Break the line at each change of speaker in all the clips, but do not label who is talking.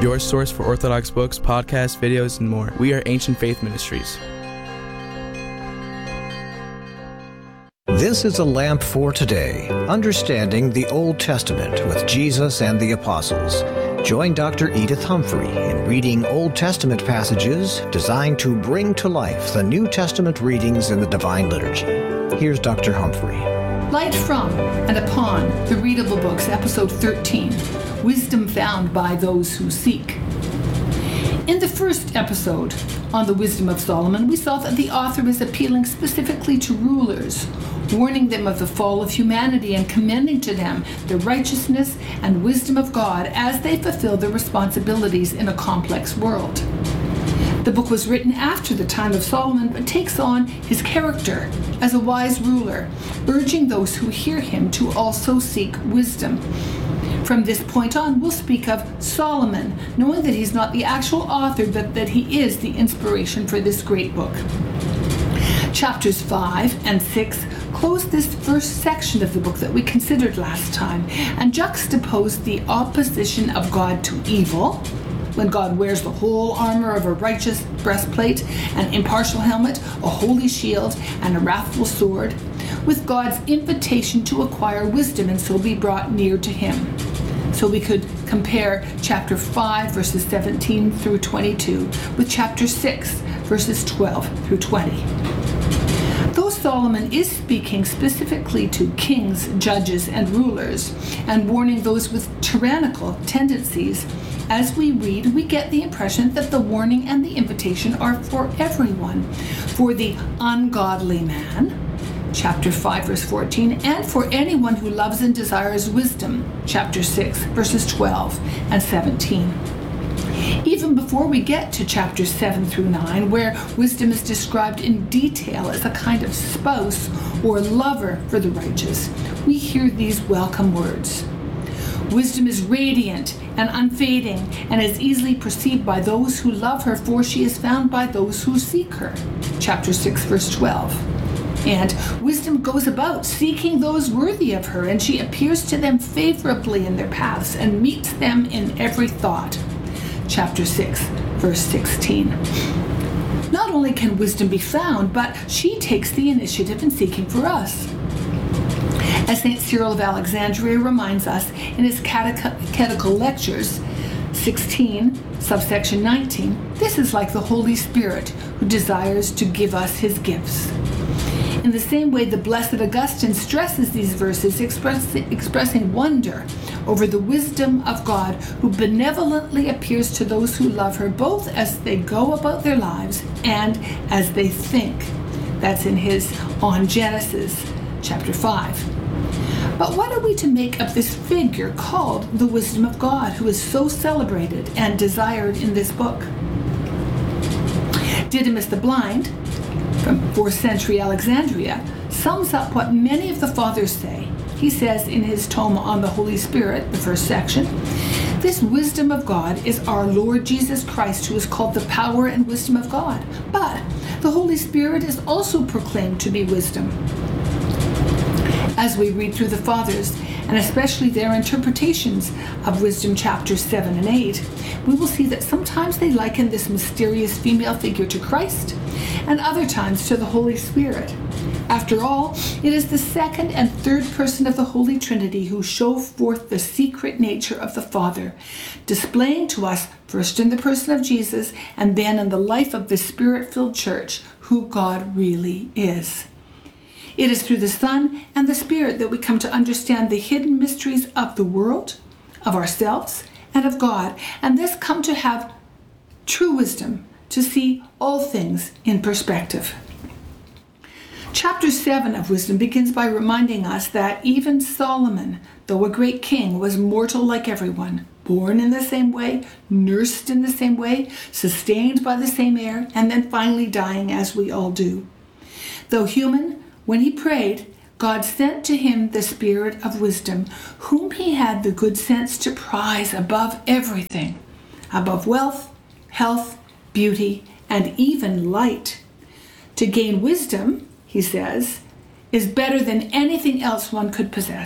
your source for Orthodox books, podcasts, videos, and more. We are Ancient Faith Ministries.
This is a lamp for today, understanding the Old Testament with Jesus and the Apostles. Join Dr. Edith Humphrey in reading Old Testament passages designed to bring to life the New Testament readings in the Divine Liturgy. Here's Dr. Humphrey.
Light from and upon the Readable Books, Episode 13, Wisdom Found by Those Who Seek. In the first episode on the Wisdom of Solomon, we saw that the author is appealing specifically to rulers, warning them of the fall of humanity and commending to them the righteousness and wisdom of God as they fulfill their responsibilities in a complex world. The book was written after the time of Solomon, but takes on his character as a wise ruler, urging those who hear him to also seek wisdom. From this point on, we'll speak of Solomon, knowing that he's not the actual author, but that he is the inspiration for this great book. Chapters 5 and 6 close this first section of the book that we considered last time and juxtapose the opposition of God to evil, when God wears the whole armor of a righteous breastplate, an impartial helmet, a holy shield, and a wrathful sword, with God's invitation to acquire wisdom and so be brought near to him. So we could compare chapter 5, verses 17 through 22, with chapter 6, verses 12 through 20. Though Solomon is speaking specifically to kings, judges, and rulers, and warning those with tyrannical tendencies, as we read, we get the impression that the warning and the invitation are for everyone, for the ungodly man, chapter 5, verse 14, and for anyone who loves and desires wisdom, chapter 6, verses 12 and 17. Even before we get to chapters 7 through 9, where wisdom is described in detail as a kind of spouse or lover for the righteous, we hear these welcome words. Wisdom is radiant and unfading and is easily perceived by those who love her, for she is found by those who seek her, chapter 6, verse 12. And wisdom goes about seeking those worthy of her, and she appears to them favorably in their paths and meets them in every thought, chapter 6, verse 16. Not only can wisdom be found, but she takes the initiative in seeking for us. As St. Cyril of Alexandria reminds us in his Catechetical Lectures 16, subsection 19, this is like the Holy Spirit who desires to give us his gifts. In the same way, the Blessed Augustine stresses these verses, expressing wonder over the wisdom of God, who benevolently appears to those who love her, both as they go about their lives and as they think. That's in his On Genesis, chapter 5. But what are we to make of this figure called the wisdom of God, who is so celebrated and desired in this book? Didymus the Blind, from 4th century Alexandria, sums up what many of the fathers say. He says in his tome on the Holy Spirit, the first section, this wisdom of God is our Lord Jesus Christ, who is called the power and wisdom of God. But the Holy Spirit is also proclaimed to be wisdom. As we read through the Fathers, and especially their interpretations of Wisdom chapters 7 and 8, we will see that sometimes they liken this mysterious female figure to Christ, and other times to the Holy Spirit. After all, it is the second and third person of the Holy Trinity who show forth the secret nature of the Father, displaying to us, first in the person of Jesus, and then in the life of the Spirit-filled Church, who God really is. It is through the Son and the Spirit that we come to understand the hidden mysteries of the world, of ourselves, and of God, and thus come to have true wisdom, to see all things in perspective. Chapter 7 of Wisdom begins by reminding us that even Solomon, though a great king, was mortal like everyone, born in the same way, nursed in the same way, sustained by the same air, and then finally dying as we all do. Though human, when he prayed, God sent to him the Spirit of wisdom, whom he had the good sense to prize above everything, above wealth, health, beauty, and even light. To gain wisdom, he says, is better than anything else one could possess.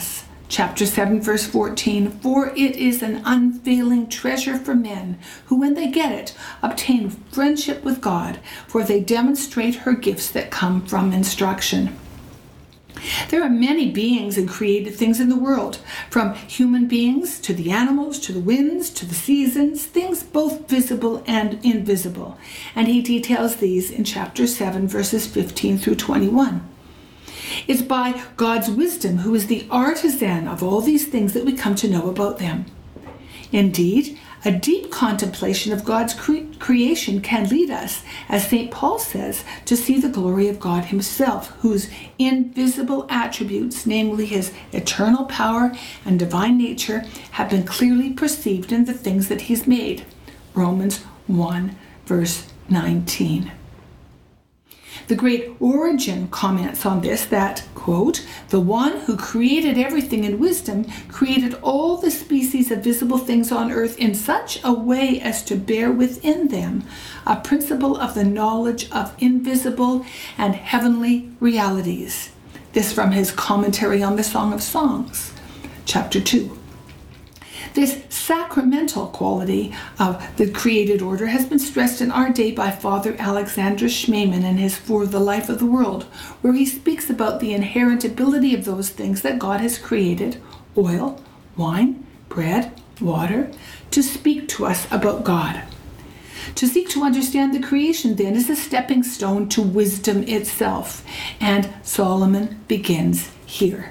Chapter 7, verse 14, "For it is an unfailing treasure for men, who when they get it, obtain friendship with God, for they demonstrate her gifts that come from instruction." There are many beings and created things in the world, from human beings to the animals, to the winds, to the seasons, things both visible and invisible. And he details these in chapter 7, verses 15 through 21. It's by God's wisdom, who is the artisan of all these things, that we come to know about them. Indeed, a deep contemplation of God's creation can lead us, as St. Paul says, to see the glory of God himself, whose invisible attributes, namely his eternal power and divine nature, have been clearly perceived in the things that he's made. Romans 1, verse 19. The great Origen comments on this that, quote, "The one who created everything in wisdom created all the species of visible things on earth in such a way as to bear within them a principle of the knowledge of invisible and heavenly realities." This from his commentary on the Song of Songs, chapter 2. This sacramental quality of the created order has been stressed in our day by Father Alexander Schmemann in his For the Life of the World, where he speaks about the inherent ability of those things that God has created, oil, wine, bread, water, to speak to us about God. To seek to understand the creation, then, is a stepping stone to wisdom itself, and Solomon begins here.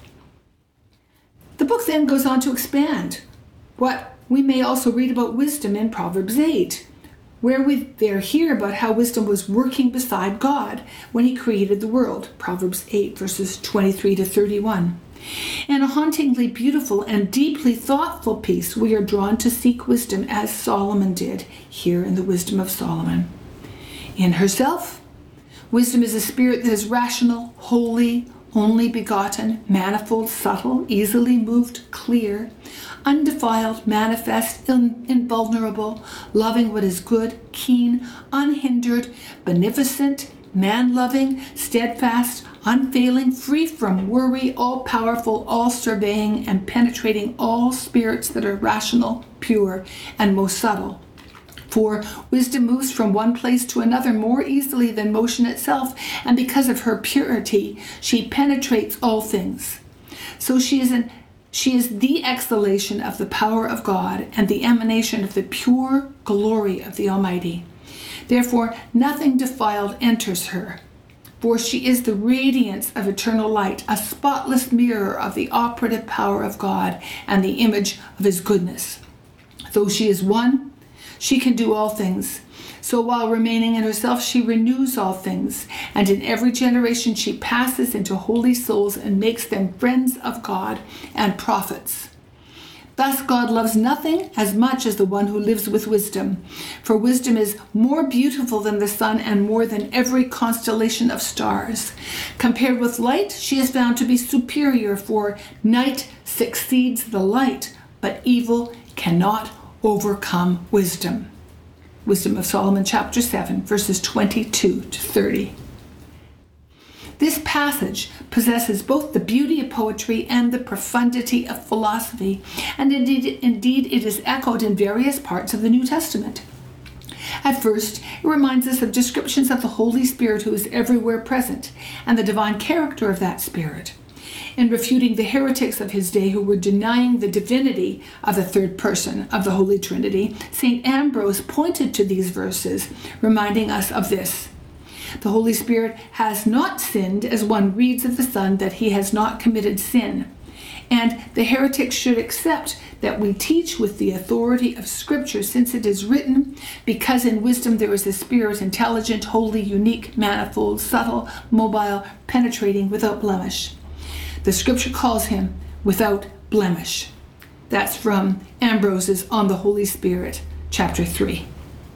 The book then goes on to expand what we may also read about wisdom in Proverbs 8, where we there hear about how wisdom was working beside God when he created the world. Proverbs 8, verses 23 to 31. In a hauntingly beautiful and deeply thoughtful piece, we are drawn to seek wisdom as Solomon did here in the Wisdom of Solomon. In herself, wisdom is a spirit that is rational, holy, only begotten, manifold, subtle, easily moved, clear, undefiled, manifest, invulnerable, loving what is good, keen, unhindered, beneficent, man-loving, steadfast, unfailing, free from worry, all-powerful, all-surveying, and penetrating all spirits that are rational, pure, and most subtle. For wisdom moves from one place to another more easily than motion itself, and because of her purity, she penetrates all things. So she is the exhalation of the power of God and the emanation of the pure glory of the Almighty. Therefore, nothing defiled enters her, for she is the radiance of eternal light, a spotless mirror of the operative power of God and the image of his goodness. Though she is one, she can do all things. So while remaining in herself, she renews all things, and in every generation she passes into holy souls and makes them friends of God and prophets. Thus God loves nothing as much as the one who lives with wisdom, for wisdom is more beautiful than the sun and more than every constellation of stars. Compared with light, she is found to be superior, for night succeeds the light, but evil cannot overcome wisdom. Wisdom of Solomon, chapter 7, verses 22 to 30. This passage possesses both the beauty of poetry and the profundity of philosophy, and indeed it is echoed in various parts of the New Testament. At first, it reminds us of descriptions of the Holy Spirit who is everywhere present, and the divine character of that Spirit. In refuting the heretics of his day who were denying the divinity of the third person of the Holy Trinity, St. Ambrose pointed to these verses, reminding us of this. The Holy Spirit has not sinned, as one reads of the Son that he has not committed sin. And the heretics should accept that we teach with the authority of Scripture, since it is written, because in wisdom there is a Spirit, intelligent, holy, unique, manifold, subtle, mobile, penetrating, without blemish. The Scripture calls him without blemish. That's from Ambrose's On the Holy Spirit, chapter 3.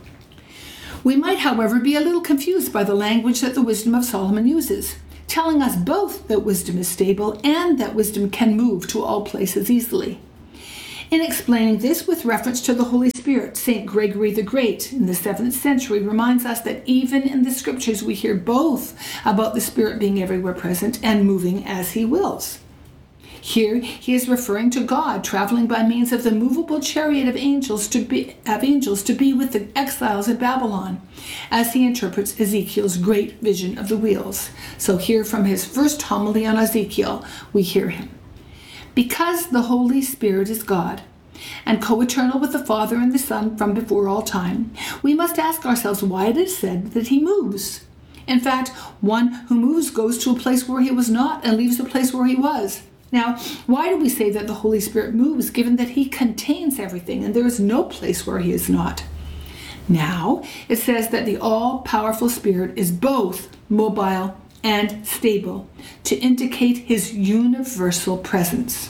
We might, however, be a little confused by the language that the Wisdom of Solomon uses, telling us both that wisdom is stable and that wisdom can move to all places easily. In explaining this with reference to the Holy Spirit, St. Gregory the Great in the 7th century reminds us that even in the Scriptures we hear both about the Spirit being everywhere present and moving as he wills. Here he is referring to God traveling by means of the movable chariot of angels to be with the exiles in Babylon, as he interprets Ezekiel's great vision of the wheels. So here from his first homily on Ezekiel, we hear him. Because the Holy Spirit is God, and co-eternal with the Father and the Son from before all time, we must ask ourselves why it is said that he moves. In fact, one who moves goes to a place where he was not and leaves a place where he was. Now, why do we say that the Holy Spirit moves, given that he contains everything and there is no place where he is not? Now, it says that the all-powerful Spirit is both mobile and stable, to indicate his universal presence.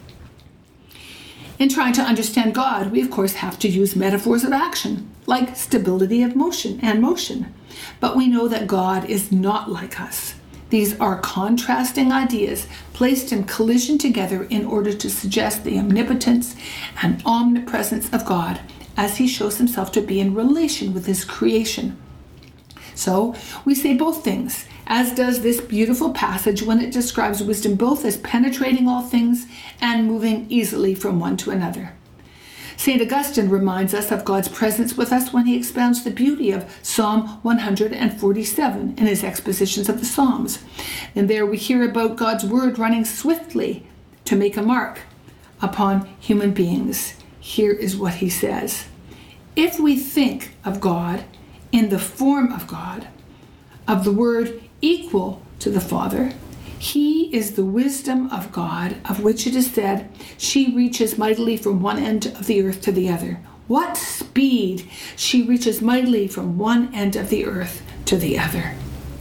In trying to understand God, we of course have to use metaphors of action, like stability of motion and motion. But we know that God is not like us. These are contrasting ideas placed in collision together in order to suggest the omnipotence and omnipresence of God as he shows himself to be in relation with his creation. So we say both things, as does this beautiful passage when it describes wisdom both as penetrating all things and moving easily from one to another. St. Augustine reminds us of God's presence with us when he expounds the beauty of Psalm 147 in his expositions of the Psalms. And there we hear about God's word running swiftly to make a mark upon human beings. Here is what he says. If we think of God in the form of God, of the word equal to the Father, he is the wisdom of God, of which it is said, she reaches mightily from one end of the earth to the other. What speed! She reaches mightily from one end of the earth to the other.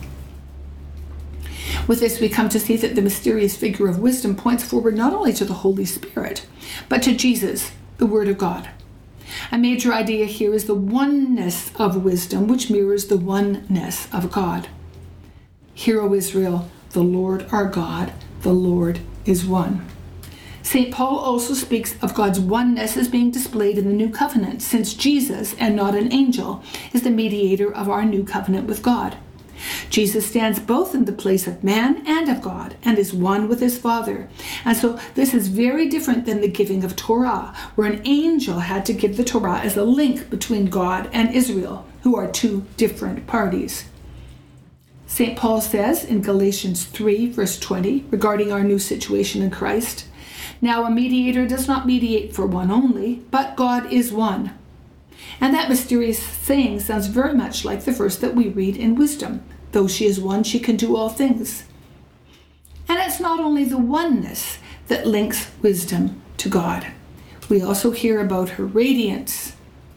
With this, we come to see that the mysterious figure of wisdom points forward not only to the Holy Spirit, but to Jesus, the Word of God. A major idea here is the oneness of wisdom, which mirrors the oneness of God. Hear, O Israel, the Lord our God, the Lord is one. St. Paul also speaks of God's oneness as being displayed in the new covenant, since Jesus, and not an angel, is the mediator of our new covenant with God. Jesus stands both in the place of man and of God, and is one with his Father. And so this is very different than the giving of Torah, where an angel had to give the Torah as a link between God and Israel, who are two different parties. St. Paul says in Galatians 3, verse 20, regarding our new situation in Christ, now a mediator does not mediate for one only, but God is one. And that mysterious saying sounds very much like the verse that we read in Wisdom. Though she is one, she can do all things. And it's not only the oneness that links wisdom to God. We also hear about her radiance,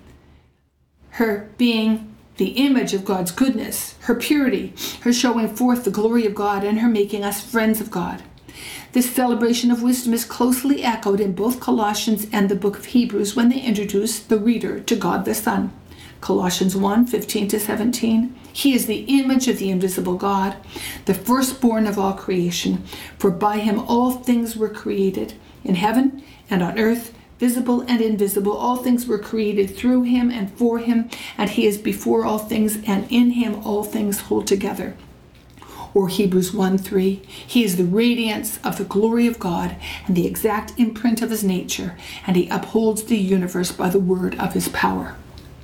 her being the image of God's goodness, her purity, her showing forth the glory of God, and her making us friends of God. This celebration of wisdom is closely echoed in both Colossians and the book of Hebrews when they introduce the reader to God the Son. Colossians 1, 15-17, he is the image of the invisible God, the firstborn of all creation, for by him all things were created, in heaven and on earth, visible and invisible. All things were created through him and for him, and he is before all things, and in him all things hold together. Or Hebrews 1:3, he is the radiance of the glory of God and the exact imprint of his nature, and he upholds the universe by the word of his power.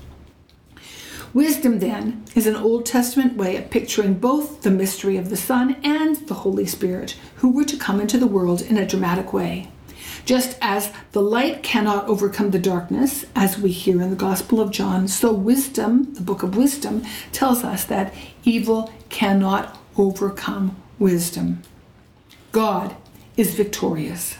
Wisdom, then, is an Old Testament way of picturing both the mystery of the Son and the Holy Spirit, who were to come into the world in a dramatic way. Just as the light cannot overcome the darkness, as we hear in the Gospel of John, so wisdom, the book of Wisdom, tells us that evil cannot overcome wisdom. God is victorious.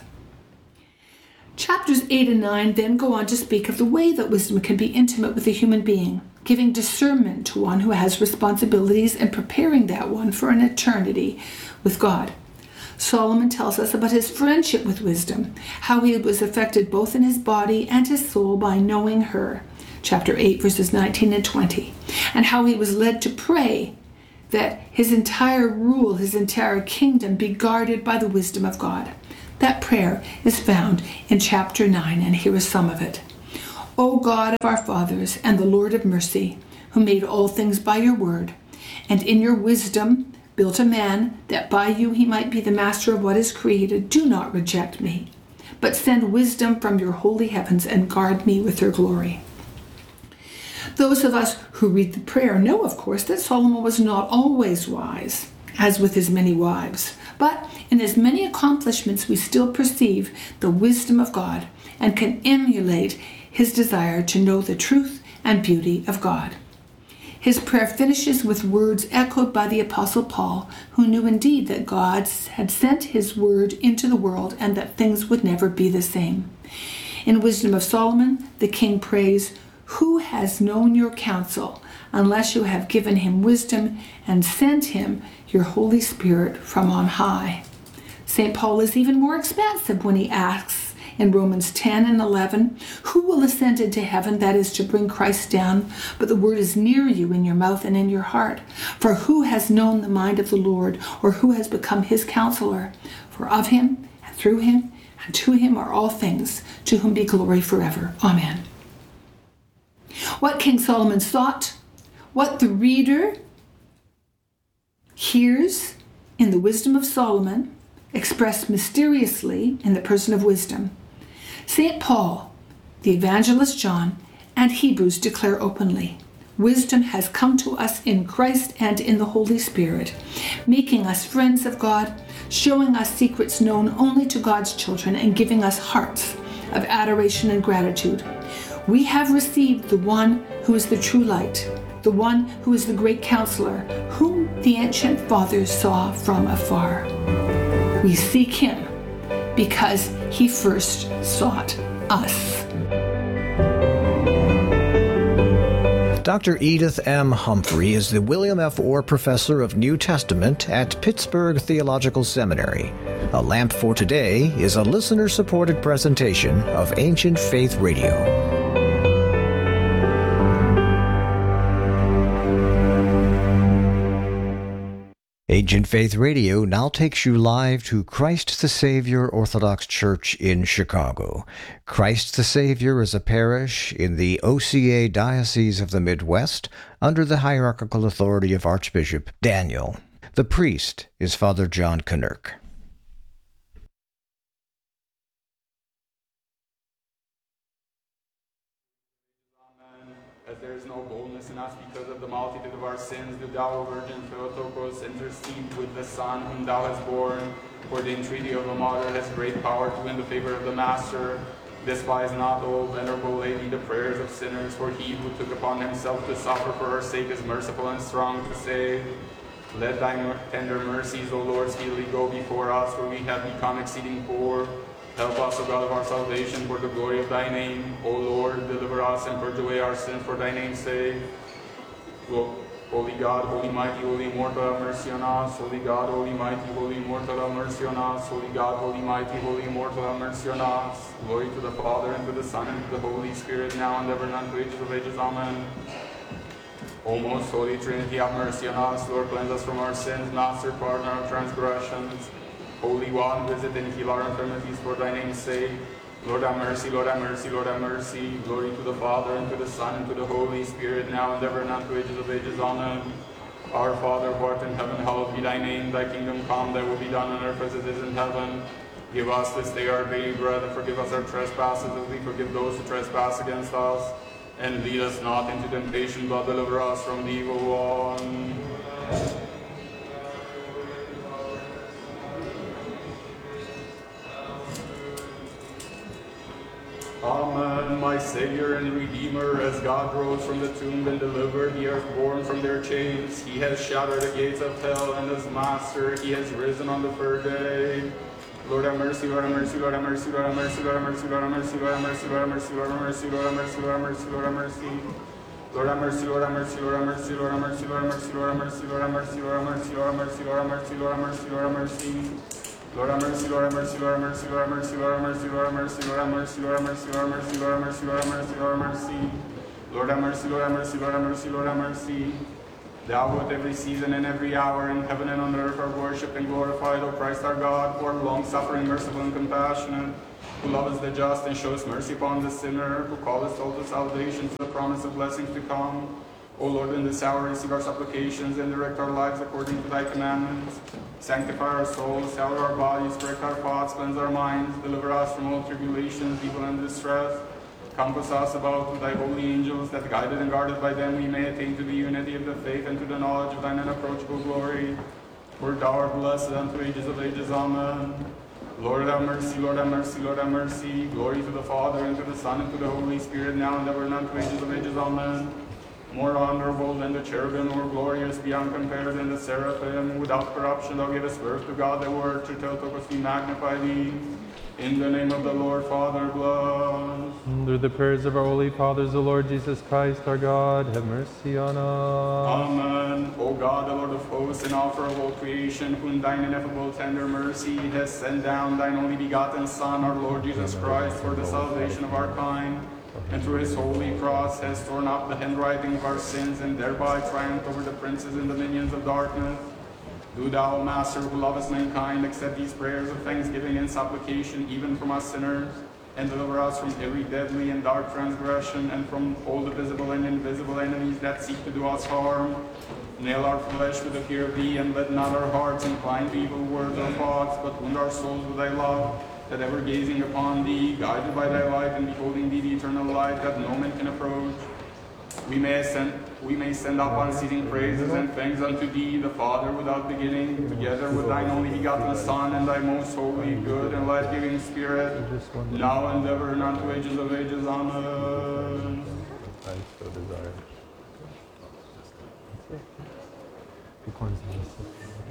Chapters 8 and 9 then go on to speak of the way that wisdom can be intimate with a human being, giving discernment to one who has responsibilities and preparing that one for an eternity with God. Solomon tells us about his friendship with wisdom, how he was affected both in his body and his soul by knowing her, chapter 8, verses 19 and 20, and how he was led to pray that his entire rule, his entire kingdom be guarded by the wisdom of God. That prayer is found in chapter 9, and here is some of it. O God of our fathers and the Lord of mercy, who made all things by your word, and in your wisdom built a man, that by you he might be the master of what is created, do not reject me, but send wisdom from your holy heavens and guard me with your glory. Those of us who read the prayer know, of course, that Solomon was not always wise, as with his many wives, but in his many accomplishments we still perceive the wisdom of God and can emulate his desire to know the truth and beauty of God. His prayer finishes with words echoed by the Apostle Paul, who knew indeed that God had sent his word into the world and that things would never be the same. In Wisdom of Solomon, the king prays, "Who has known your counsel, unless you have given him wisdom and sent him your Holy Spirit from on high?" St. Paul is even more expansive when he asks in Romans 10 and 11, "Who will ascend into heaven, that is to bring Christ down? But the word is near you, in your mouth and in your heart. For who has known the mind of the Lord, or who has become his counselor? For of him, and through him, and to him are all things, to whom be glory forever. Amen." What King Solomon sought, what the reader hears in the Wisdom of Solomon, expressed mysteriously in the person of wisdom, St. Paul, the Evangelist John, and Hebrews declare openly, "Wisdom has come to us in Christ and in the Holy Spirit, making us friends of God, showing us secrets known only to God's children, and giving us hearts of adoration and gratitude. We have received the one who is the true light, the one who is the great counselor, whom the ancient fathers saw from afar. We seek him because he first sought us."
Dr. Edith M. Humphrey is the William F. Orr Professor of New Testament at Pittsburgh Theological Seminary. A Lamp for Today is a listener-supported presentation of Ancient Faith Radio. Ancient Faith Radio now takes you live to Christ the Savior Orthodox Church in Chicago. Christ the Savior is a parish in the OCA Diocese of the Midwest under the hierarchical authority of Archbishop Daniel. The priest is Father John Knirk.
As there is no boldness in us because of the multitude of our sins, do thou, O Virgin Theotokos, intercede with the Son whom thou hast borne, for the entreaty of a mother has great power to win the favor of the Master. Despise not, O venerable Lady, the prayers of sinners, for he who took upon himself to suffer for our sake is merciful and strong to save. Let thy tender mercies, O Lord, speedily go before us, for we have become exceeding poor. Help us, O God of our salvation, for the glory of thy name. O Lord, deliver us and purge away our sins for thy name's sake. Holy God, holy mighty, holy immortal, have mercy on us. Holy God, holy mighty, holy immortal, have mercy on us. Holy God, holy mighty, holy immortal, have mercy on us. Glory to the Father, and to the Son, and to the Holy Spirit, now and ever, and unto ages of ages. Amen. O most holy Trinity, have mercy on us. Lord, cleanse us from our sins, Master, pardon our transgressions. Holy One, visit and heal our infirmities for thy name's sake. Lord have mercy, Lord have mercy, Lord have mercy. Glory to the Father, and to the Son, and to the Holy Spirit, now and ever, and unto ages of ages. Amen. Our Father, who art in heaven, hallowed be thy name. Thy kingdom come, thy will be done on earth as it is in heaven. Give us this day our daily bread, and forgive us our trespasses, as we forgive those who trespass against us. And lead us not into temptation, but deliver us from the evil one. Amen. My Savior and Redeemer, as God rose from the tomb and delivered the earthborn from their chains, he has shattered the gates of hell, and as Master, he has risen on the third day. Lord have mercy, Lord have mercy, Lord have mercy, Lord have mercy, Lord have mercy, Lord have mercy, Lord have mercy, Lord have mercy, Lord have mercy, Lord have mercy, Lord have mercy, Lord have mercy. Lord have mercy, Lord have mercy, Lord have mercy, Lord have mercy, Lord have mercy, Lord have mercy, Lord have mercy, Lord have mercy, Lord have mercy, Lord have mercy, Lord have mercy, Lord have mercy. Lord have mercy, Lord have mercy, Lord have mercy, Lord have mercy, Lord have mercy, Lord have mercy, Lord have mercy, Lord have mercy, Lord have mercy, Lord have mercy, Lord have mercy, Lord have mercy. Lord have mercy, Lord have mercy, Lord have mercy, Lord have mercy. Thou who at every season and every hour in heaven and on earth are worshipped and glorified, O Christ our God, who art long-suffering, merciful, and compassionate, who lovest the just and showest mercy upon the sinner, who callest all to salvation to the promise of blessings to come. O Lord, in this hour receive our supplications and direct our lives according to thy commandments. Sanctify our souls, salve our bodies, correct our thoughts, cleanse our minds, deliver us from all tribulations, evil, and distress. Compass us about with thy holy angels, that guided and guarded by them we may attain to the unity of the faith and to the knowledge of thine unapproachable glory. For thou art blessed unto ages of ages. Amen. Lord have mercy, Lord have mercy, Lord have mercy. Glory to the Father, and to the Son, and to the Holy Spirit, now and ever, and unto ages of ages. Amen. More honorable than the cherubim, more glorious beyond compare than the seraphim. Without corruption thou givest birth to God, the Word. Through Theotokos we magnify thee. In the name of the Lord, Father, bless.
Through the prayers of our holy fathers, the Lord Jesus Christ, our God, have mercy on us.
Amen. O God, the Lord of hosts, and author of all creation, who in thine ineffable tender mercy hast sent down thine only begotten Son, our Lord Jesus Christ, for the salvation of our kind, and through his holy cross has torn up the handwriting of our sins, and thereby triumphed over the princes and dominions of darkness. Do thou, Master, who lovest mankind, accept these prayers of thanksgiving and supplication, even from us sinners, and deliver us from every deadly and dark transgression, and from all the visible and invisible enemies that seek to do us harm. Nail our flesh with the fear of thee, and let not our hearts incline to evil words or thoughts, but wound our souls with thy love, that ever gazing upon thee, guided by thy light, and beholding thee the eternal light that no man can approach, we may send up unceasing praises and thanks unto thee, the Father, without beginning, together with thine only begotten Son, and thy most holy, good, and life-giving Spirit, now and ever, and unto ages of ages. Amen.
I so desire.